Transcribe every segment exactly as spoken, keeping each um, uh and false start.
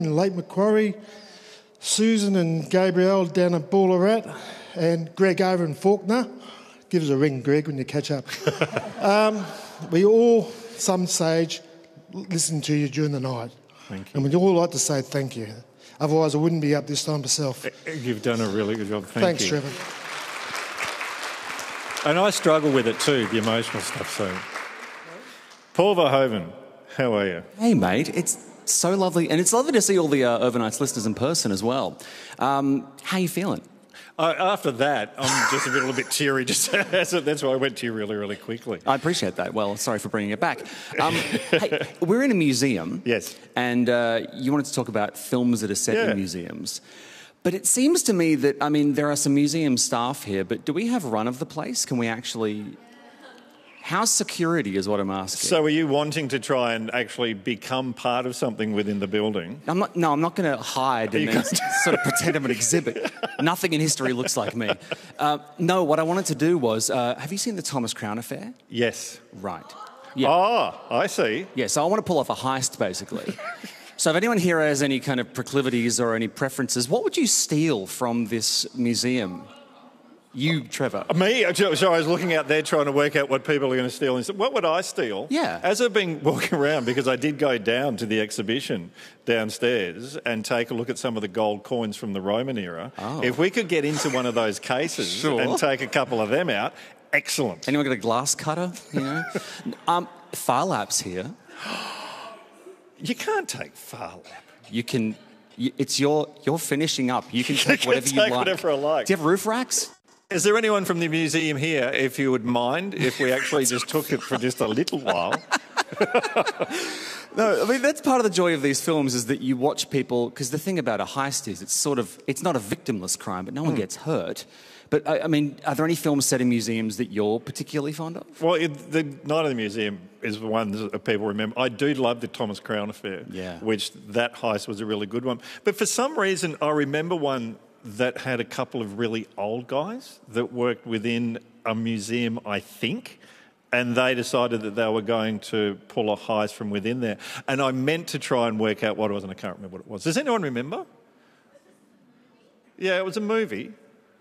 Lake Macquarie, Susan and Gabrielle down at Ballarat, and Greg over in Faulkner. Give us a ring, Greg, when you catch up. um, we all, some stage, listen to you during the night. Thank you. And we'd all like to say thank you. Otherwise, I wouldn't be up this time myself. You've done a really good job. Thank Thanks, you. Trevor. And I struggle with it too, the emotional stuff. So, Paul Verhoeven, how are you? Hey, mate. It's so lovely. And it's lovely to see all the uh, Overnights listeners in person as well. Um, how are you feeling? Uh, after that, I'm just a little bit teary. Just that's why I went to you really, really quickly. I appreciate that. Well, sorry for bringing it back. Um, hey, we're in a museum. Yes. And uh, you wanted to talk about films that are set Yeah. in museums. But it seems to me that, I mean, there are some museum staff here, but do we have run of the place? Can we actually... How's security is what I'm asking. So are you wanting to try and actually become part of something within the building? I'm not, no, I'm not going to hide and then sort of pretend I'm an exhibit. Nothing in history looks like me. Uh, no, what I wanted to do was, uh, have you seen the Thomas Crown Affair? Yes. Right. Yeah. Oh, I see. Yeah, so I want to pull off a heist, basically. So if anyone here has any kind of proclivities or any preferences, what would you steal from this museum? You, Trevor. Me? So I was looking out there trying to work out what people are going to steal. And said, what would I steal? Yeah. As I've been walking around, because I did go down to the exhibition downstairs and take a look at some of the gold coins from the Roman era. Oh. If we could get into one of those cases Sure. and take a couple of them out, excellent. Anyone got a glass cutter? You know, um, Far Lap's here. You can't take Far Lap. You can. You, it's your. You're finishing up. You can You take can whatever you take like. whatever I like. Do you have roof racks? Is there anyone from the museum here, if you would mind, if we actually just took it for just a little while? No, I mean, that's part of the joy of these films is that you watch people, because the thing about a heist is it's sort of, it's not a victimless crime, but no one Mm. gets hurt. But, I, I mean, are there any films set in museums that you're particularly fond of? Well, it, the Night of the Museum is the one that people remember. I do love the Thomas Crown Affair, Yeah. which that heist was a really good one. But for some reason, I remember one that had a couple of really old guys that worked within a museum, I think, and they decided that they were going to pull a heist from within there. And I meant to try and work out what it was, and I can't remember what it was. Does anyone remember? Yeah, it was a movie.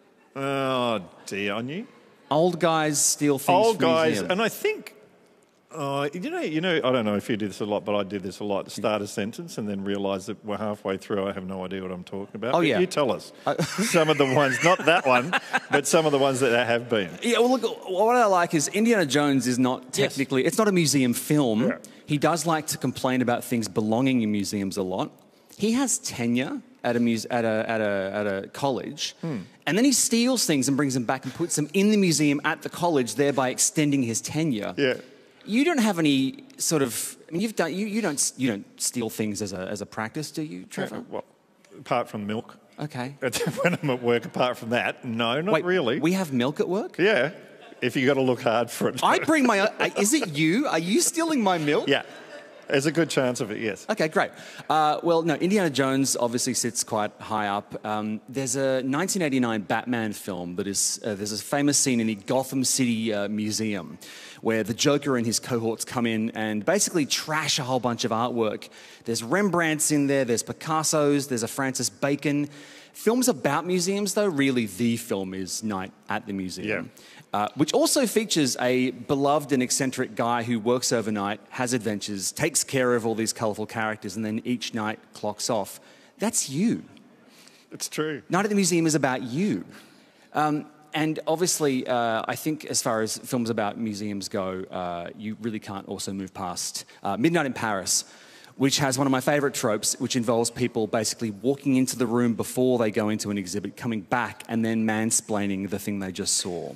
Oh, dear, I knew. Old guys steal things Old from guys, museums. and I think, uh, you know, you know, I don't know if you do this a lot, but I did this a lot. Start a sentence and then realise that we're halfway through. I have no idea what I'm talking about. Oh, But yeah. you tell us some of the ones, not that one, but some of the ones that there have been. Yeah, well, look, what I like is Indiana Jones is not technically, it's not a museum film. Yeah. He does like to complain about things belonging in museums a lot. He has tenure at a, muse, at a, at a, at a college, Hmm. and then he steals things and brings them back and puts them in the museum at the college, thereby extending his tenure. Yeah. You don't have any sort of, I mean, you've done, you, you don't, you don't steal things as a, as a practice, do you, Trevor? Well, apart from milk. Okay. When I'm at work, apart from that, no, not Wait, really. we have milk at work? Yeah, if you got to look hard for it. I bring my own, is it you? Are you stealing my milk? Yeah, there's a good chance of it, yes. Okay, great. Uh, well, no, Indiana Jones obviously sits quite high up. Um, there's a nineteen eighty-nine Batman film that is, uh, there's a famous scene in the Gotham City uh, Museum where the Joker and his cohorts come in and basically trash a whole bunch of artwork. There's Rembrandts in there, there's Picasso's, there's a Francis Bacon. Films about museums, though, really the film is Night at the Museum. Yeah. Uh, which also features a beloved and eccentric guy who works overnight, has adventures, takes care of all these colourful characters, and then each night clocks off. That's you. It's true. Night at the Museum is about you. Um, and obviously, uh, I think as far as films about museums go, uh, you really can't also move past uh, Midnight in Paris, which has one of my favourite tropes, which involves people basically walking into the room before they go into an exhibit, coming back, and then mansplaining the thing they just saw.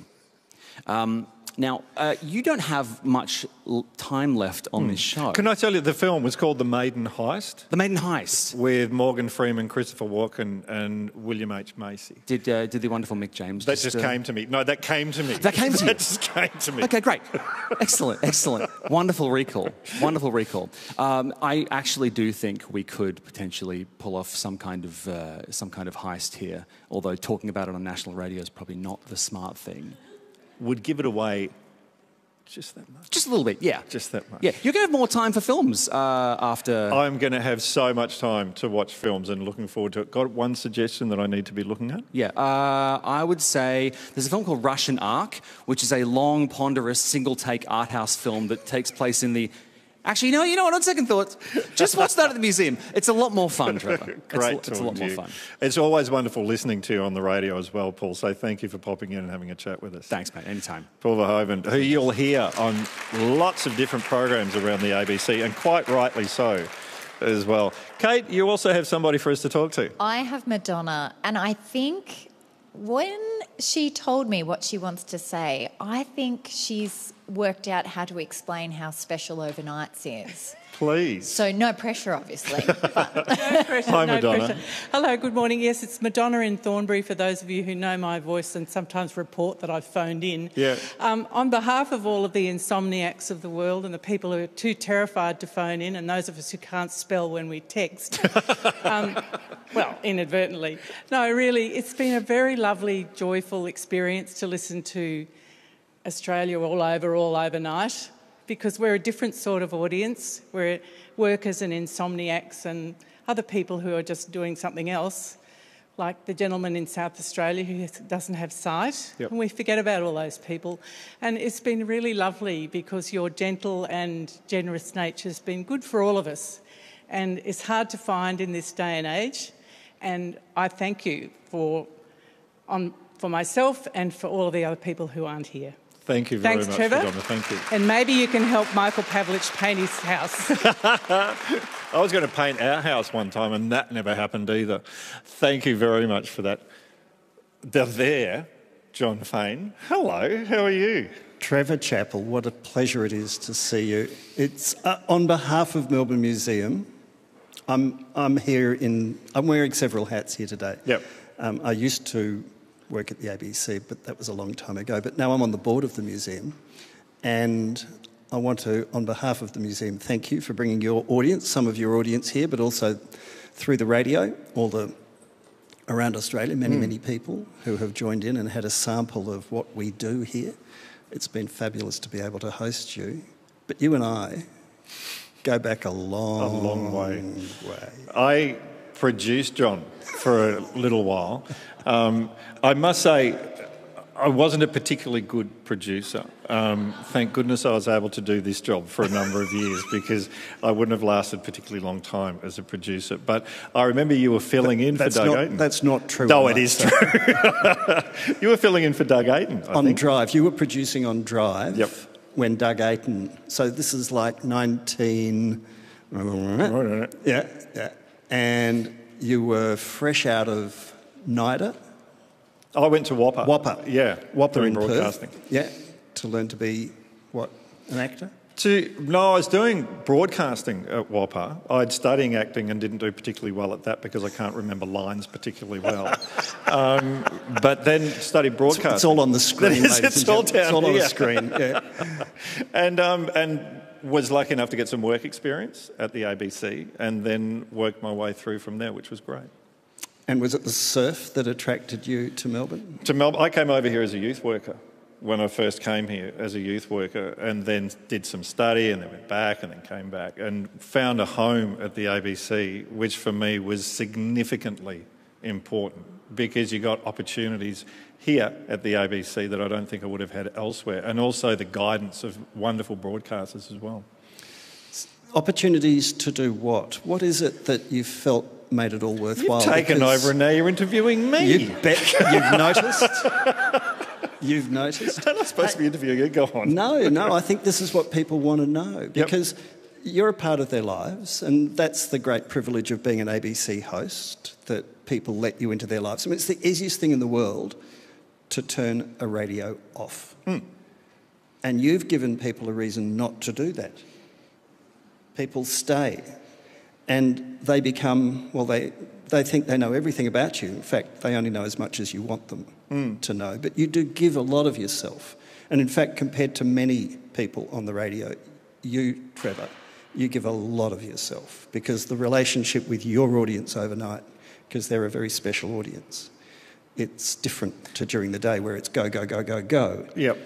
Um, now, uh, you don't have much l- time left on this show. Can I tell you, the film was called The Maiden Heist, The Maiden Heist. with Morgan Freeman, Christopher Walken, and William H. Macy. Did, uh, did the wonderful Mick James That just uh, came to me. No, that came to me. That came to you? That just came to me. Okay, great. Excellent, excellent. Wonderful recall. Wonderful recall. Um, I actually do think we could potentially pull off some kind of uh, some kind of heist here, although talking about it on national radio is probably not the smart thing. Would give it away Just that much. Just a little bit, yeah. Just that much. Yeah, you're going to have more time for films uh, after... I'm going to have so much time to watch films and looking forward to it. Got one suggestion that I need to be looking at? Yeah, uh, I would say there's a film called Russian Ark, which is a long, ponderous, single-take art house film that takes place in the... Actually, you know, you know what, on second thought, just watch that at the museum. It's a lot more fun, Trevor. Great It's, it's a lot more fun. It's always wonderful listening to you on the radio as well, Paul, so thank you for popping in and having a chat with us. Thanks, mate, anytime. Paul Verhoeven, who you'll hear on lots of different programs around the A B C, and quite rightly so as well. Kate, you also have somebody for us to talk to. I have Madonna, and I think when she told me what she wants to say, I think she's worked out how to explain how special Overnights is. Please. So no pressure, obviously. But No pressure, Hi, no Madonna. pressure. Hello, good morning. Yes, it's Madonna in Thornbury, for those of you who know my voice and sometimes report that I've phoned in. Yeah. Um, on behalf of all of the insomniacs of the world and the people who are too terrified to phone in, and those of us who can't spell when we text, um, well, inadvertently. No, really, it's been a very lovely, joyful experience to listen to Australia all over, all overnight, because we're a different sort of audience. We're workers and insomniacs and other people who are just doing something else, like the gentleman in South Australia who doesn't have sight. Yep. And we forget about all those people. And it's been really lovely because your gentle and generous nature has been good for all of us. And it's hard to find in this day and age. And I thank you for, on, for myself and for all of the other people who aren't here. Thank you very Thanks, much, Trevor. Madonna. Thank you. And maybe you can help Michael Pavlich paint his house. I was going to paint our house one time and that never happened either. Thank you very much for that. They're there, John Fane. Hello, how are you? Trevor Chappell, what a pleasure it is to see you. It's uh, on behalf of Melbourne Museum. I'm I'm here in. I'm wearing several hats here today. Yep. Um, I used to work at the A B C, but that was a long time ago. But now I'm on the board of the museum, and I want to, on behalf of the museum, thank you for bringing your audience, some of your audience here, but also through the radio, all the around Australia, many, mm. many people who have joined in and had a sample of what we do here. It's been fabulous to be able to host you. But you and I go back a long, A long way. way. I produced John for a little while. Um, I must say, I wasn't a particularly good producer. Um, thank goodness I was able to do this job for a number of years because I wouldn't have lasted a particularly long time as a producer. But I remember you were filling in That's for Doug not, Ayton. That's not true. No, I it might is say. true. You were filling in for Doug Ayton, I On think. Drive. You were producing on Drive Yep. when Doug Ayton... So this is like nineteen... Yeah, yeah. And you were fresh out of NIDA. I went to Whopper. Whopper. Yeah, Whopper doing in broadcasting. Perth. Yeah, to learn to be, what, an actor? To, no, I was doing broadcasting at Whopper. I'd studying acting and didn't do particularly well at that because I can't remember lines particularly well. um, but then studied broadcasting. It's all on the screen, It is, ladies it's and all gentlemen. It's down all on here. the screen, yeah. and, um, and was lucky enough to get some work experience at the A B C and then worked my way through from there, which was great. And was it the surf that attracted you to Melbourne? To Melbourne, I came over here as a youth worker when I first came here as a youth worker, and then did some study and then went back and then came back and found a home at the A B C, which for me was significantly important because you got opportunities here at the A B C that I don't think I would have had elsewhere, and also the guidance of wonderful broadcasters as well. Opportunities to do what? What is it that you felt made it all worthwhile? You've taken Because over and now you're interviewing me. You bet. You've noticed. You've noticed. I'm not supposed to be interviewing you. Go on. No, no. I think this is what people want to know because yep. you're a part of their lives, and that's the great privilege of being an A B C host, that people let you into their lives. I mean, it's the easiest thing in the world to turn a radio off. Hmm. And you've given people a reason not to do that. People stay. And they become, well, they, they think they know everything about you. In fact, they only know as much as you want them mm. to know. But you do give a lot of yourself. And in fact, compared to many people on the radio, you, Trevor, you give a lot of yourself because the relationship with your audience overnight, because they're a very special audience, it's different to during the day where it's go, go, go, go, go. Yep.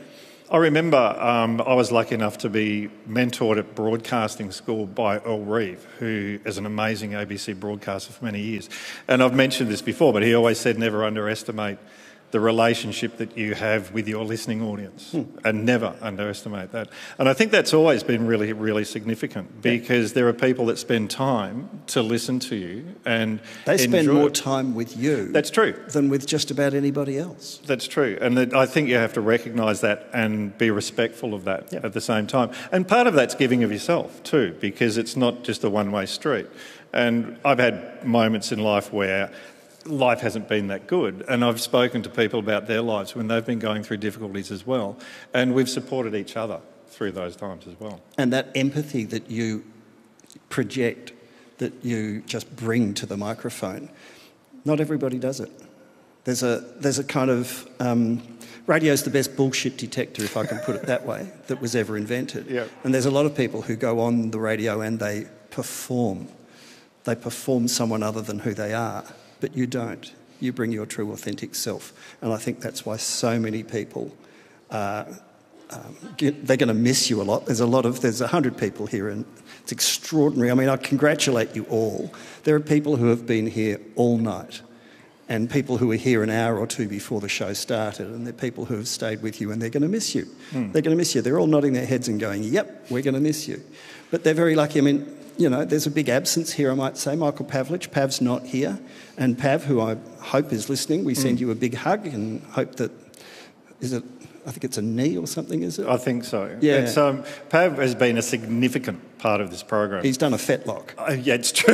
I remember um, I was lucky enough to be mentored at broadcasting school by Earl Reeve, who is an amazing A B C broadcaster for many years. And I've mentioned this before, but he always said never underestimate the relationship that you have with your listening audience, hmm. and never underestimate that. And I think that's always been really, really significant, because there are people that spend time to listen to you and they spend enjoy more it. time with you. That's true. Than with just about anybody else. That's true. And that I think you have to recognise that and be respectful of that yep. at the same time. And part of that's giving of yourself too, because it's not just a one-way street. And I've had moments in life where life hasn't been that good, and I've spoken to people about their lives when they've been going through difficulties as well, and we've supported each other through those times as well. And that empathy that you project, that you just bring to the microphone, not everybody does it. There's a there's a kind of um, radio's the best bullshit detector, if I can put it that way, that was ever invented. Yep. And there's a lot of people who go on the radio and they perform. They perform someone other than who they are. But you don't. You bring your true, authentic self. And I think that's why so many people, uh, um, get, they're going to miss you a lot. There's a lot of, there's a hundred people here, and it's extraordinary. I mean, I congratulate you all. There are people who have been here all night, and people who were here an hour or two before the show started, and there are people who have stayed with you, and they're going to miss you. Mm. They're going to miss you. They're all nodding their heads and going, yep, we're going to miss you. But they're very lucky. I mean, you know, there's a big absence here, I might say. Michael Pavlich, Pav's not here. And Pav, who I hope is listening, we mm. send you a big hug and hope that, is it, I think it's a knee or something, is it? I think so. Yeah. It's, um, Pav has been a significant part of this program. He's done a fetlock. Uh, yeah, it's true.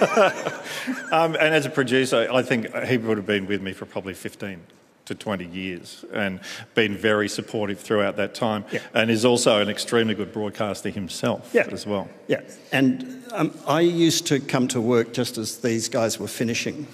um, and as a producer, I think he would have been with me for probably fifteen to twenty years and been very supportive throughout that time, yeah. and is also an extremely good broadcaster himself yeah. as well. Yeah, and um, I used to come to work just as these guys were finishing.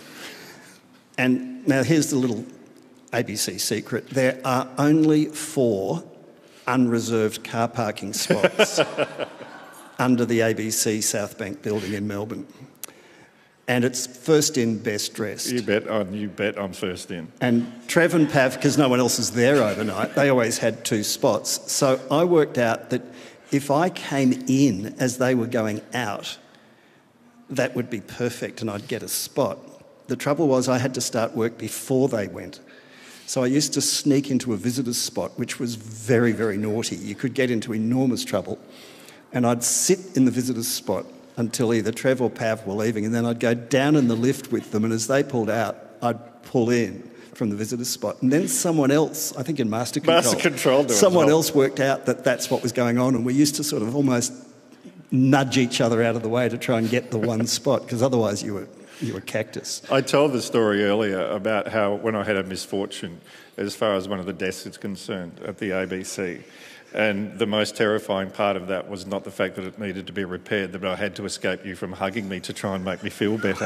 And now here's the little A B C secret. There are only four unreserved car parking spots under the A B C South Bank building in Melbourne. And it's first in, best dressed. You bet, oh, you bet I'm first in. And Trev and Pav, because no one else is there overnight, they always had two spots. So I worked out that if I came in as they were going out, that would be perfect and I'd get a spot. The trouble was I had to start work before they went. So I used to sneak into a visitor's spot, which was very, very naughty. You could get into enormous trouble. And I'd sit in the visitor's spot until either Trev or Pav were leaving, and then I'd go down in the lift with them, and as they pulled out, I'd pull in from the visitor's spot. And then someone else, I think in Master Control, Master Control someone well. else worked out that that's what was going on, and we used to sort of almost nudge each other out of the way to try and get the one spot, because otherwise you were you were cactus. I told the story earlier about how when I had a misfortune, as far as one of the desks is concerned at the A B C, and the most terrifying part of that was not the fact that it needed to be repaired, but I had to escape you from hugging me to try and make me feel better.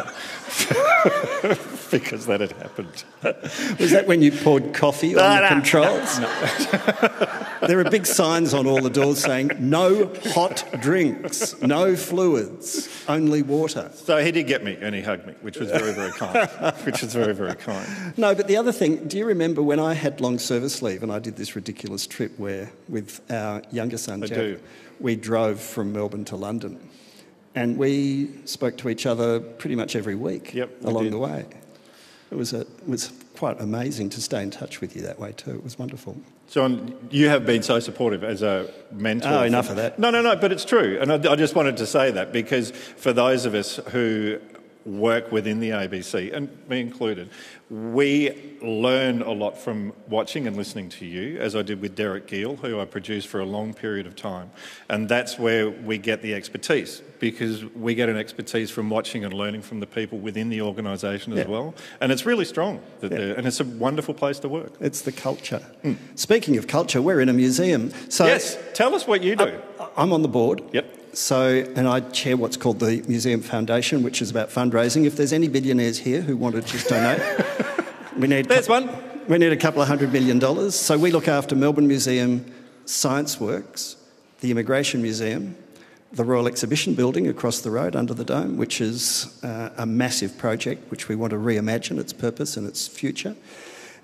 Because that had happened. Was that when you poured coffee on no, the no, controls? No, no. There are big signs on all the doors saying, no hot drinks, no fluids, only water. So he did get me and he hugged me, which was very, very kind. Which was very, very kind. No, but the other thing, do you remember when I had long service leave and I did this ridiculous trip where, with our younger son, I Jack, do. we drove from Melbourne to London, and we spoke to each other pretty much every week yep, along did. the way. It was a, it was quite amazing to stay in touch with you that way too. It was wonderful. John, you have been so supportive as a mentor. Oh, enough of that. No, no, no, but it's true. And I, I just wanted to say that because for those of us who work within the A B C, and me included, we learn a lot from watching and listening to you, as I did with Derek Gill, who I produced for a long period of time. And that's where we get the expertise, because we get an expertise from watching and learning from the people within the organisation as yeah. well. And it's really strong, that yeah. and it's a wonderful place to work. It's the culture. Mm. Speaking of culture, we're in a museum. So yes, tell us what you do. I'm on the board. Yep. So, and I chair what's called the Museum Foundation, which is about fundraising. If there's any billionaires here who want to just donate, we need. There's couple, one. We need a couple of hundred million dollars. So we look after Melbourne Museum, Science Works, the Immigration Museum, the Royal Exhibition Building across the road under the dome, which is uh, a massive project which we want to reimagine its purpose and its future.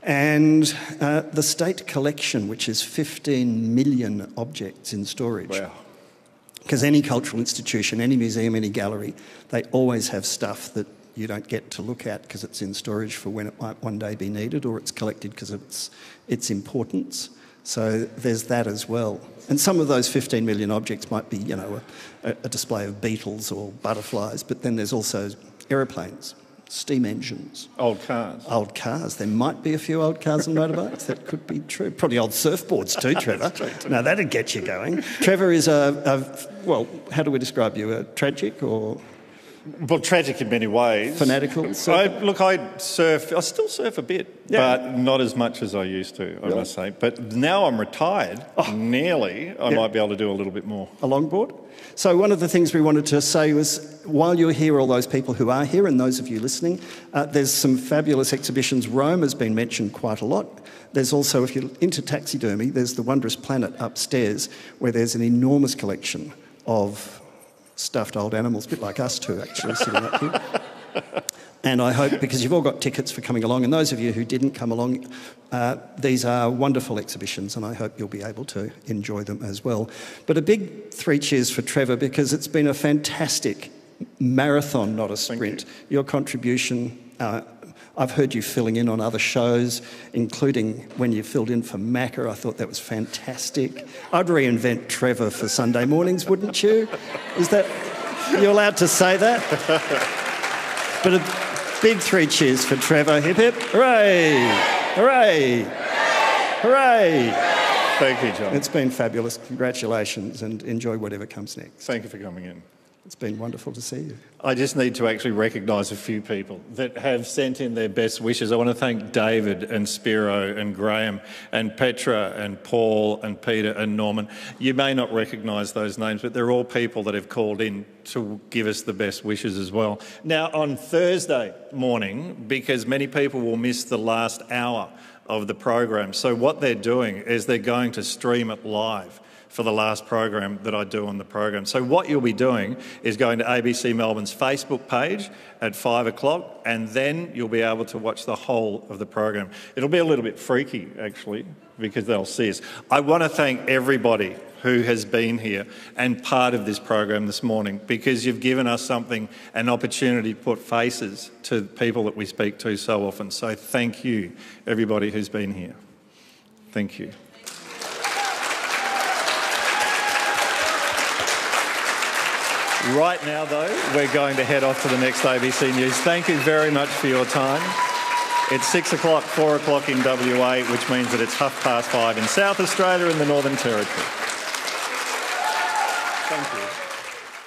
And uh, the state collection, which is fifteen million objects in storage. Wow. Because any cultural institution, any museum, any gallery, they always have stuff that you don't get to look at because it's in storage for when it might one day be needed, or it's collected because of its, its importance. So there's that as well. And some of those fifteen million objects might be, you know, a, a display of beetles or butterflies, but then there's also aeroplanes, steam engines. Old cars. Old cars. There might be a few old cars and motorbikes. That could be true. Probably old surfboards too, Trevor. too. Now, that'd get you going. Trevor is a, a, well, how do we describe you? A tragic or Well, tragic in many ways. fanatical I, surfer? look, I surf. I still surf a bit, Yeah. but not as much as I used to, I Really? must say. But now I'm retired, nearly, I Yeah. might be able to do a little bit more. A longboard? So one of the things we wanted to say was, while you're here, all those people who are here and those of you listening, uh, there's some fabulous exhibitions. Rome has been mentioned quite a lot. There's also, if you're into taxidermy, there's the Wondrous Planet upstairs, where there's an enormous collection of stuffed old animals, a bit like us two, actually, sitting up here. And I hope, because you've all got tickets for coming along, and those of you who didn't come along, uh, these are wonderful exhibitions, and I hope you'll be able to enjoy them as well. But a big three cheers for Trevor, because it's been a fantastic marathon, not a sprint. You. Your contribution, uh, I've heard you filling in on other shows, including when you filled in for Macca. I thought that was fantastic. I'd reinvent Trevor for Sunday mornings, wouldn't you? Is that, you're allowed to say that? But a big three cheers for Trevor. Hip hip. Hooray! Hooray! Hooray! Thank you, John. It's been fabulous. Congratulations, and enjoy whatever comes next. Thank you for coming in. It's been wonderful to see you. I just need to actually recognise a few people that have sent in their best wishes. I want to thank David and Spiro and Graham and Petra and Paul and Peter and Norman. You may not recognise those names, but they're all people that have called in to give us the best wishes as well. Now, on Thursday morning, because many people will miss the last hour of the program, so what they're doing is they're going to stream it live for the last program that I do on the program. So what you'll be doing is going to A B C Melbourne's Facebook page at five o'clock, and then you'll be able to watch the whole of the program. It'll be a little bit freaky, actually, because they'll see us. I want to thank everybody who has been here and part of this program this morning, because you've given us something, an opportunity to put faces to people that we speak to so often. So thank you, everybody who's been here. Thank you. Right now, though, we're going to head off to the next A B C News. Thank you very much for your time. It's six o'clock, four o'clock in W A, which means that it's half past five in South Australia and the Northern Territory. Thank you.